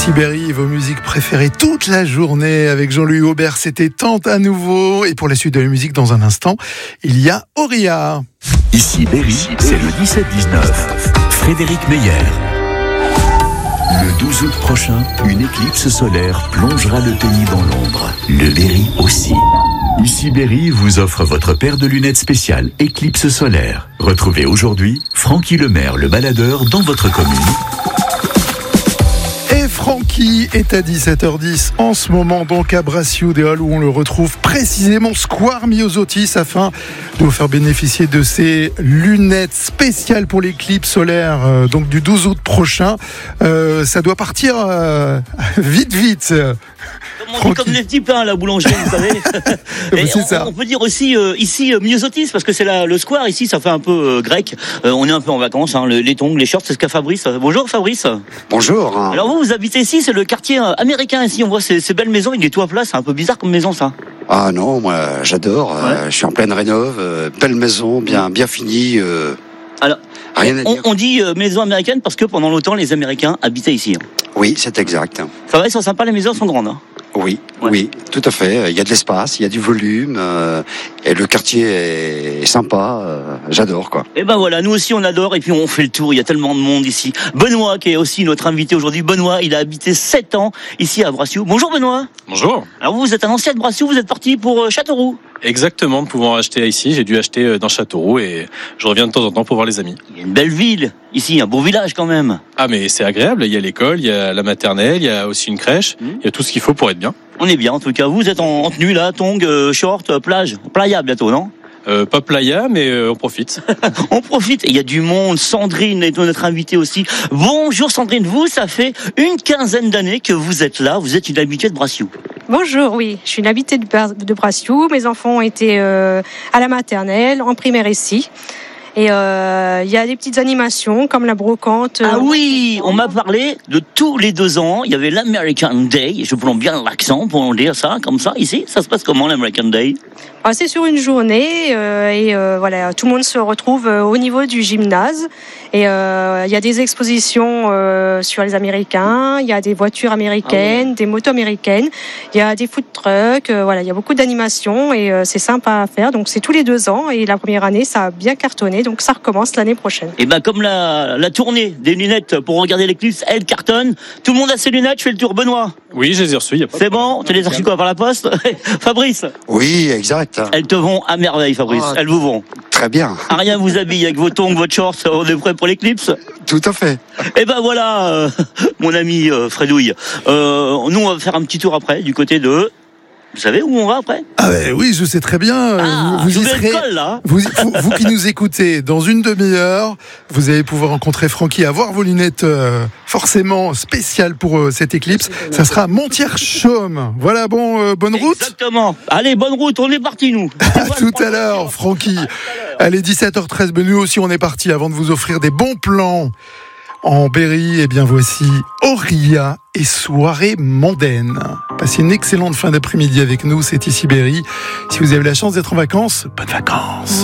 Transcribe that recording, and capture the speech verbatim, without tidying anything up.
Ici Berry, vos musiques préférées toute la journée avec Jean-Louis Aubert, c'était tant à nouveau. Et pour la suite de la musique, dans un instant, il y a Auria. Ici Berry, c'est le dix-sept dix-neuf. Frédéric Meyer. Le douze août prochain, une éclipse solaire plongera le pays dans l'ombre. Le Berry aussi. Ici Berry vous offre votre paire de lunettes spéciales éclipse solaire. Retrouvez aujourd'hui Francky Lemaire, le baladeur, dans votre commune. Et Francky est à dix-sept heures dix en ce moment donc à Brassiou des Halles où on le retrouve précisément Square Myosotis afin de vous faire bénéficier de ces lunettes spéciales pour l'éclipse solaire euh, donc du douze août prochain. Euh, ça doit partir euh, vite vite. On dit comme les petits pains à la boulangerie, vous savez. Et c'est on, ça. on peut dire aussi euh, ici euh, Myosotis parce que c'est la, le square ici, ça fait un peu euh, grec. Euh, on est un peu en vacances, hein, le, les tongs, les shorts, c'est ce qu'a Fabrice. Bonjour Fabrice. Bonjour. Alors vous, vous habitez ici, c'est le quartier euh, américain ici. On voit ces, ces belles maisons avec des toits plats, c'est un peu bizarre comme maison ça. Ah non, moi j'adore. Ouais. Euh, je suis en pleine rénov, euh, belle maison, bien bien finie. Euh, Alors, rien à on, dire. on dit euh, maison américaine parce que pendant longtemps les Américains habitaient ici. Hein. Oui, c'est exact. Ça va, ils sont sympas, les maisons sont grandes. Hein. Oui, Ouais. oui, tout à fait. Il y a de l'espace, il y a du volume, euh, et le quartier est, est sympa. Euh, j'adore quoi. Et ben voilà, nous aussi on adore et puis on fait le tour, il y a tellement de monde ici. Benoît qui est aussi notre invité aujourd'hui. Benoît, il a habité sept ans ici à Brassiou. Bonjour Benoît. Bonjour. Alors vous, vous êtes un ancien de Brassiou, vous êtes parti pour euh, Châteauroux. Exactement, pouvant acheter ici, j'ai dû acheter dans Châteauroux et je reviens de temps en temps pour voir les amis. Il y a une belle ville ici, un beau village quand même. Ah mais c'est agréable, il y a l'école, il y a la maternelle, il y a aussi une crèche, Mmh. il y a tout ce qu'il faut pour être bien. On est bien en tout cas, vous êtes en, en tenue là, tongs, euh, short, euh, plage, playa bientôt non? Euh, pas playa, mais euh, on profite. On profite, il y a du monde. Sandrine est notre invitée aussi. Bonjour Sandrine, vous, ça fait une quinzaine d'années que vous êtes là, vous êtes une habituée de Brassiou. Bonjour, oui, je suis une habitée de, Bra- de Brassiou. Mes enfants ont été euh, à la maternelle, en primaire ici. Et il euh, y a des petites animations comme la brocante. Ah euh, oui, on m'a parlé de tous les deux ans, il y avait l'American Day, je prends bien l'accent pour dire ça, comme ça, ici. Ça se passe comment l'American Day? bah, c'est sur une journée euh, et euh, voilà, tout le monde se retrouve euh, au niveau du gymnase. Et il euh, y a des expositions euh, sur les Américains, il y a des voitures américaines, ah oui. des motos américaines, il y a des food trucks, euh, voilà, il y a beaucoup d'animations et euh, c'est sympa à faire. Donc c'est tous les deux ans et la première année ça a bien cartonné, donc ça recommence l'année prochaine. Et ben comme la, la tournée des lunettes pour regarder l'éclipse, elle cartonne. Tout le monde a ses lunettes, je fais le tour. Benoît. Oui, je les ai reçues. Y a pas c'est bon, tu les as reçues quoi par la poste? Fabrice. Oui, exact. Elles te vont à merveille, Fabrice. Ah, elles vous vont. Très bien. À rien vous habille avec vos tongs, votre short, on est prêt pour l'éclipse? Tout à fait. Et ben voilà, euh, mon ami euh, Fredouille. Euh, nous, on va faire un petit tour après, du côté de... Vous savez où on va après? Ah ben oui, je sais très bien. Ah, vous, vous, y serez, colle, là. vous, vous, vous qui nous écoutez, dans une demi-heure, vous allez pouvoir rencontrer Francky, avoir vos lunettes euh, forcément spéciales pour euh, cette éclipse. Ça sera à Montier-Chaume. Voilà, bon, euh, bonne route. Exactement. Allez, bonne route, on est parti nous. À tout à l'heure, Francky. Allez, dix-sept heures treize, ben nous aussi on est parti avant de vous offrir des bons plans en Berry. Et bien voici Auria et Soirée mondaine. Passez une excellente fin d'après-midi avec nous, c'est ici Berry. Si vous avez la chance d'être en vacances, bonnes vacances.